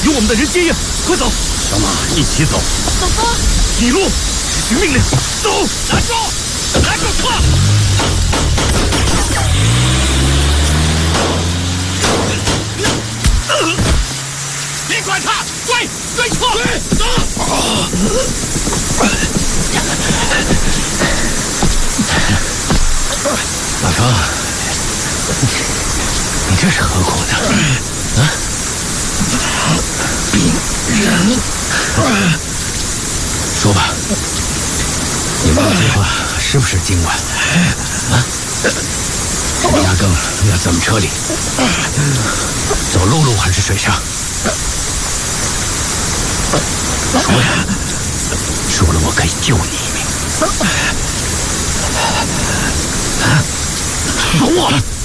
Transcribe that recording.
有我们的人接应，快走！ 小马，一起走。 走吧。 一路执行命令，走！ 拦住！拦住车！别管他，追车！走！ 老庄，你这是何苦呢？啊？ 病人， 说吧，你们的计划是不是今晚？啊？压更要怎么撤离？走陆路还是水上？说呀，说了我可以救你一命。 走我！